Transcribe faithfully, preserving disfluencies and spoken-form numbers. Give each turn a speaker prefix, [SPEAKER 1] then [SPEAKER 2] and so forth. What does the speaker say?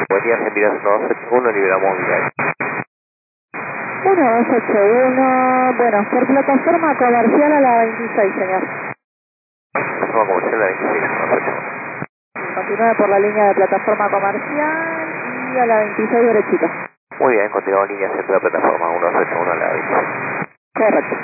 [SPEAKER 1] Buen día, Argentina uno dos ocho uno, liberamos Villay.
[SPEAKER 2] uno dos ocho uno, bueno, por plataforma comercial a la veintiséis, señor.
[SPEAKER 1] Plataforma comercial a la veintiséis, uno dos ocho uno.
[SPEAKER 2] Continúe por la línea de plataforma comercial y a la veintiséis derechito.
[SPEAKER 1] Muy bien, continuamos en línea centro de plataforma uno dos ocho uno a la veintiséis.
[SPEAKER 2] Correcto.